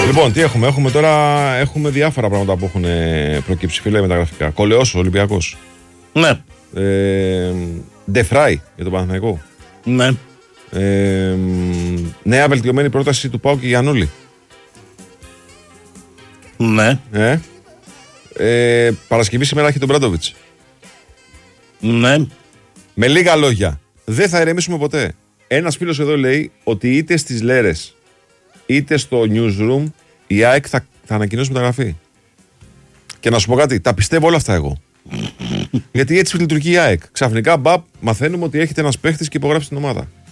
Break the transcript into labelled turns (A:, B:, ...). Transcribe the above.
A: Λοιπόν, τι έχουμε. Έχουμε διάφορα πράγματα που έχουν προκύψει, φίλε, μεταγραφικά. Κολεός, Ολυμπιακός.
B: Ναι.
A: Ντεφράι για τον Παναθηναϊκό.
B: Ναι.
A: Νέα βελτιωμένη πρόταση του ΠΑΟΚ και Γιαννούλη.
B: Ναι.
A: Παρασκευή σήμερα έχει τον Μπράντοβιτς.
B: Ναι.
A: Με λίγα λόγια, δεν θα ηρεμήσουμε ποτέ. Ένας φίλος εδώ λέει ότι είτε στις Λέρες είτε στο newsroom η ΑΕΚ θα ανακοινώσει μεταγραφή. Και να σου πω κάτι, τα πιστεύω όλα αυτά εγώ. Γιατί έτσι λειτουργεί η ΑΕΚ. Ξαφνικά, μαθαίνουμε ότι έρχεται ένας παίχτης και υπογράψει την ομάδα.